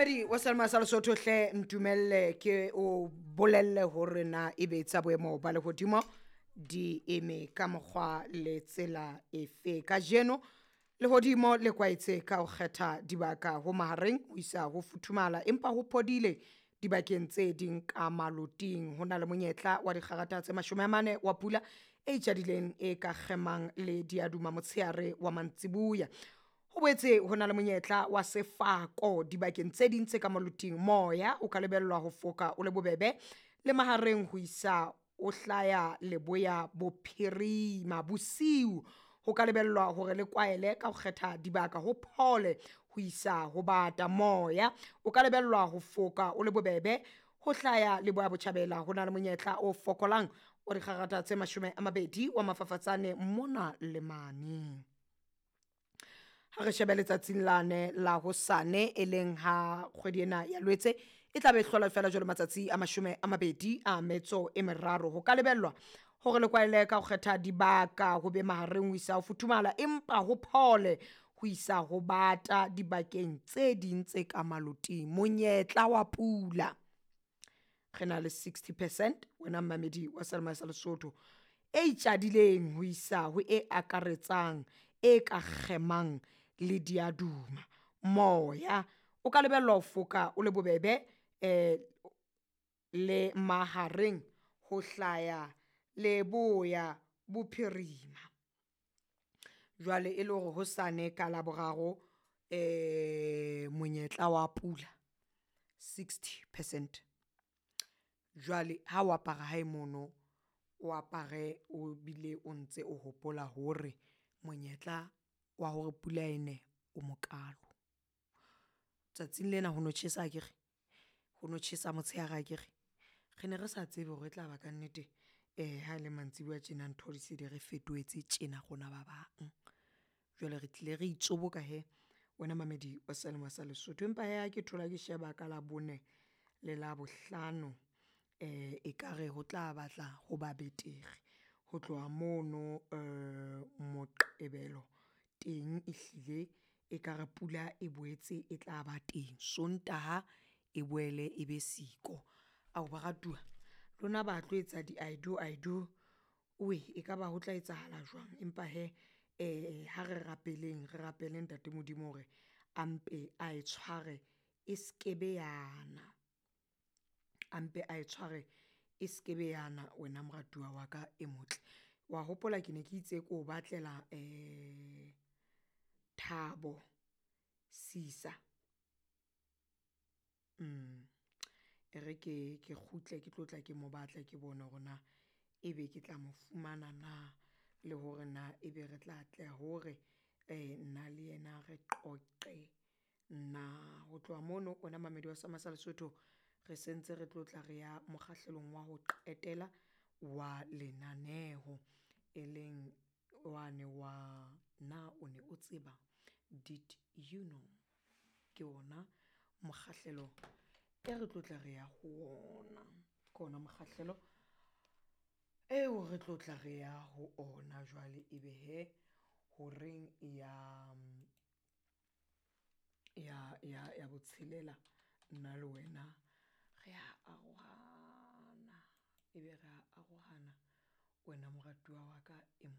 Monamedi wa Salma sa Lesotho hle ntumelle ke o bolelle hore na ebe tsa boemo ba lehodimo di eme ka mokgwa le tsela efe ka jeno lehodimo le kwaetse ka ho kgetha dibaka ho mahareng ho isa ho futhumala empa ho podile dibakeng tse ding ka maloting ho na le monyetla wa dikgarata tse 40 wa pula e jadileng e ka kgemang le diaduma motsheare wa mantsibuya. Ho boetse ho na le monyetla wa sefako dibakeng tse ding tse ka maloting moya o ka lebellwa ho foka o le bobebe le mahareng ho isa o hlaya leboya bophirima bosiu ho ka lebellwa hore le kwaele ka ho kgetha dibaka ho phole ho isa ho bata moya o ka lebellwa ho foka o le bobebe ho hlaya leboya botjhabela ho na le monyetla o fokolang o dikgarata tse 20 wa mafafatsane mona le mane. Ha re shebe letsatsing lane la hosane e leng ha kgwedi ena ya Lwetse e tla be hlola fela jwale matsatsi a 23 ho ka lebellwa hore le kwaele ka ho kgetha dibaka ho be mahareng ho isa ho futhumala empa ho phole ho isa ho bata dibakeng tse ding tse ka maloting monyetla wa pula re na le 60% wena mmamedi wa Salma sa Lesotho e itjadileng ho isa ho e akaretsang e ka kgemang le diaduma moya o ka lebellwa ho foka o le bobebe le mahareng ho hlaya leboya bophirima jwale e le hore hosane ka laboraro monyetla wa pula 60%. Jwale ha o apara hae mono o apare o bile o ntse o hopola hore monyetla wa hore pula ene o mokalo tsatsing lena ho no tjhesa akere ho no tjhesa motshehare akere re ne re sa tsebe hore e tla ba ka nnete ha le mantsibuya tjena ntho di se di re fetoetse tjena rona ba bang jwale re tlile re itsoboka he wena mamedi wa Salma sa Lesotho empa he ke thola ke sheba ka la bone le la bohlano e kare ho tla batla ho ba betere ho tloha mono Moqebelo teng ehlile e kare pula e boetse e tla ba teng Sontaha e boele e be siko ao ba ratua lona ba tlo etsa di aido e ka ba ho tla etsahala jwang empa he ha re rapeleng ntate Modimo hore ampe a e tshware e skebe yana ampe a e tshware e skebe yana wena moratua wa ka e motle wa hopola ke ne ke itse ko batlela Thabo Sisa re ke kgutle ke tlotla ke mo batla ke bona hore na ebe ke tla mo fumana na le hore na ebe re tla tla hore nna le yena re qoqe na ho tloha mono ona mamedi wa Salma sa Lesotho re sentse re tlotla re ya mokgahlelong wa ho qetela wa lenaneho e leng wane wa na o ne o tseba did you know ke ona mokgahlelo e re tlotla re ya ho ona kona mokgahlelo eo re tlotla re ya ho ona jwale ebe he ho reng ya botshelela nna le wena re a arohana ebe re a arohana wena moratuwa wa ka